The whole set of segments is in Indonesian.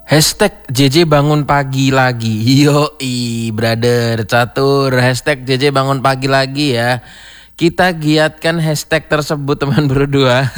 Hashtag JJ bangun pagi lagi. Yoi brother catur. Hashtag JJ bangun pagi lagi ya. Kita giatkan hashtag tersebut teman berdua.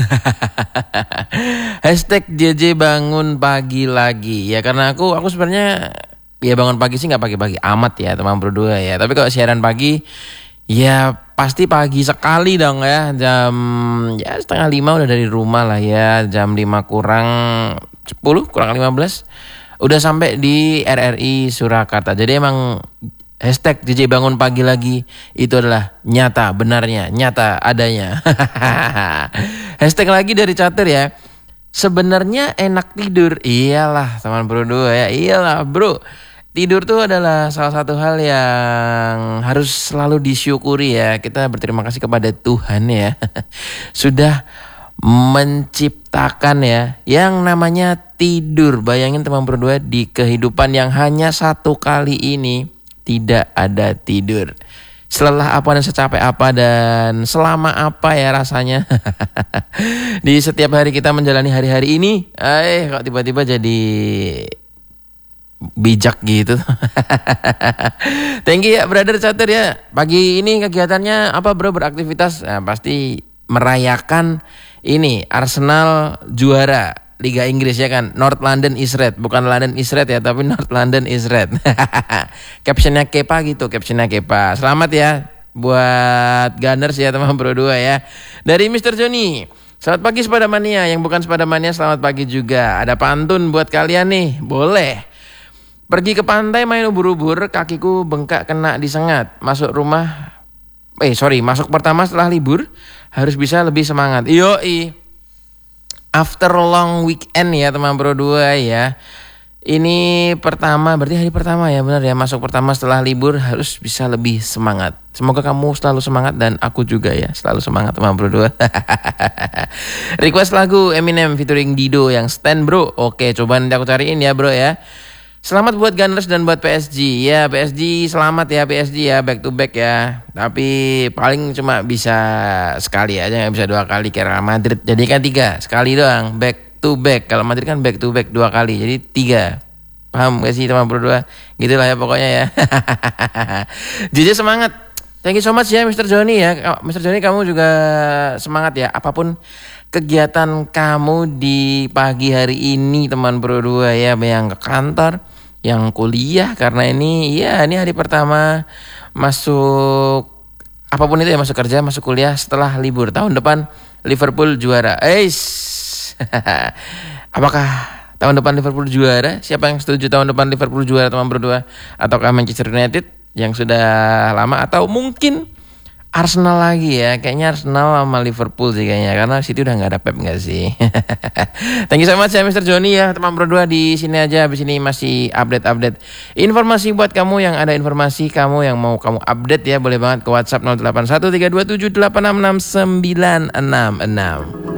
Hashtag JJ bangun pagi lagi. Ya karena aku sebenarnya ya bangun pagi sih gak pagi-pagi amat ya teman berdua ya. Tapi kalau siaran pagi ya pasti pagi sekali dong ya. Jam ya 4:30 udah dari rumah lah ya. Jam 5 kurang 10 kurang 15 udah sampai di RRI Surakarta. Jadi emang hashtag JJ bangun pagi lagi itu adalah nyata, benarnya, nyata adanya. Hashtag lagi dari Catur ya. Sebenarnya enak tidur. Iyalah teman berdua ya. Iyalah bro. Tidur tuh adalah salah satu hal yang harus selalu disyukuri ya. Kita berterima kasih kepada Tuhan ya. Sudah menciptakan ya yang namanya tidur. Bayangin teman berdua, di kehidupan yang hanya satu kali ini tidak ada tidur. Selelah apa dan secapek apa dan selama apa ya rasanya. Di setiap hari kita menjalani hari-hari ini kok tiba-tiba jadi bijak gitu. Thank you ya brother Catur ya. Pagi ini kegiatannya apa bro? Beraktivitas? Nah, pasti merayakan ini Arsenal juara Liga Inggris ya kan. North London is red, bukan London is red ya, tapi North London is red. Captionnya Kepa gitu, captionnya Kepa. Selamat ya buat Gunners ya teman berdua ya. Dari Mr. Johnny, selamat pagi sepeda mania. Yang bukan sepeda mania selamat pagi juga. Ada pantun buat kalian nih, boleh. Pergi ke pantai main ubur-ubur, kakiku bengkak kena disengat. Masuk pertama setelah libur harus bisa lebih semangat. Yoi. After long weekend ya teman berdua ya. Ini pertama, berarti hari pertama ya, benar ya. Masuk pertama setelah libur harus bisa lebih semangat. Semoga kamu selalu semangat dan aku juga ya selalu semangat teman berdua. Request lagu Eminem featuring Dido yang Stand bro. Oke, coba nanti aku cariin ya bro ya. Selamat buat Gunners dan buat PSG. Ya PSG selamat ya, PSG ya, back to back ya. Tapi paling cuma bisa sekali aja, gak bisa 2 kali kayak Real Madrid. Jadi kan 3, sekali doang back to back. Kalau Madrid kan back to back 2 kali, jadi 3. Paham gak sih teman berdua? Gitulah ya pokoknya ya. JJ semangat. Thank you so much ya Mr. Johnny ya. Mr. Johnny kamu juga semangat ya. Apapun kegiatan kamu di pagi hari ini teman berdua ya. Yang ke kantor, yang kuliah, karena ini hari pertama masuk apapun itu ya, masuk kerja, masuk kuliah setelah libur. Tahun depan Liverpool juara. Apakah tahun depan Liverpool juara? Siapa yang setuju tahun depan Liverpool juara teman berdua? Ataukah Manchester United yang sudah lama, atau mungkin Arsenal lagi ya? Kayaknya Arsenal sama Liverpool sih kayaknya, karena City udah nggak ada Pep nggak sih? Thank you so much ya Mr. Johnny ya. Teman berdua di sini aja, habis ini masih update informasi buat kamu yang ada informasi kamu yang mau kamu update ya, boleh banget ke WhatsApp 081327866966.